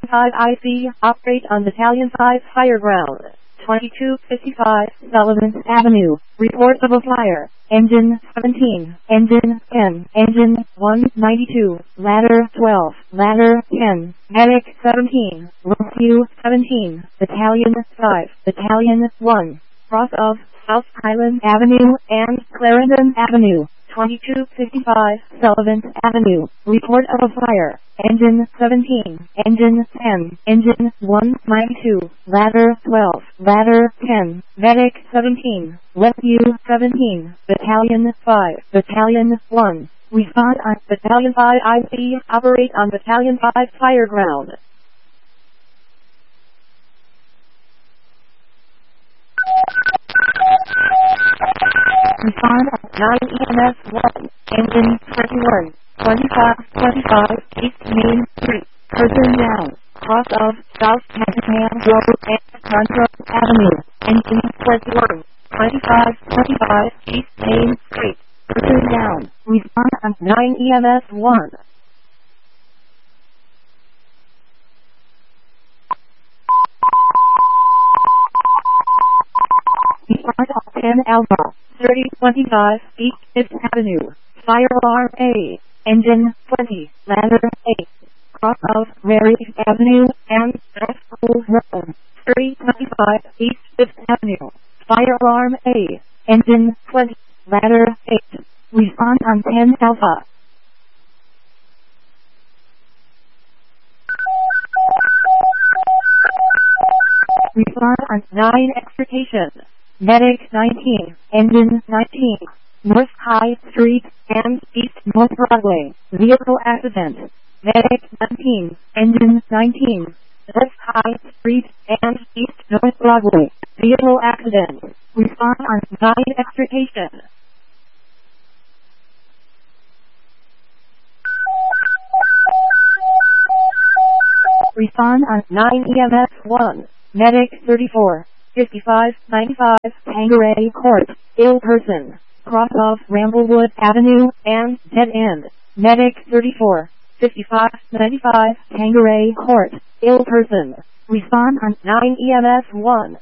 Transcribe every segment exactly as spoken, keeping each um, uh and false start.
five I C, operate on Battalion five fire ground. twenty-two fifty-five, Sullivan Avenue, report of a fire. Engine seventeen, engine ten, engine one ninety-two, ladder twelve, ladder ten, medic seventeen, rescue seventeen, Battalion five, Battalion one, cross of South Highland Avenue and Clarendon Avenue. twenty-two fifty-five, Sullivan Avenue, report of a fire. Engine seventeen, engine ten, engine one ninety-two, ladder twelve, ladder ten, medic seventeen, rescue seventeen, Battalion five, Battalion one, respond on Battalion five I C, operate on Battalion five fire ground. Respond at nine E M S one, engine twenty-one, twenty-five twenty-five, East Main Street, person down, cross of South Pakenham Road and Contra Avenue, engine twenty-one, twenty-five twenty-five, East Main Street, person down, respond at nine E M S one. Respond at ten Alpha, thirty twenty-five, East Fifth Avenue, fire alarm A, engine twenty, ladder eight, cross of Mary Avenue and North School Road, thirty twenty-five, East Fifth Avenue, fire alarm A, engine twenty, ladder eight, respond on ten Alpha. Respond on nine Extrication. Medic nineteen, engine nineteen, North High Street and East North Broadway, vehicle accident. Medic nineteen, engine nineteen, North High Street and East North Broadway, vehicle accident. Respond on nine Extrication. Respond on nine E M S one, Medic thirty-four, fifty-five ninety-five, Tanqueray Court, ill person, cross of Ramblewood Avenue and dead end. Medic thirty-four, fifty-five ninety-five, Tanqueray Court, ill person, respond on nine E M S one.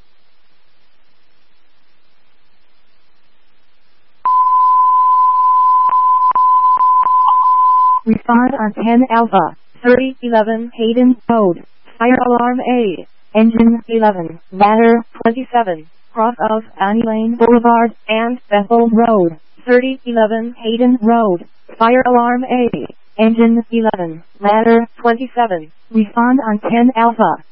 Respond on ten Alpha, thirty eleven Hayden Road, fire alarm A, engine eleven, ladder twenty-seven, cross of Annie Lane Boulevard and Bethel Road, thirty eleven Hayden Road, fire alarm A, engine eleven, ladder twenty-seven, respond on ten Alpha.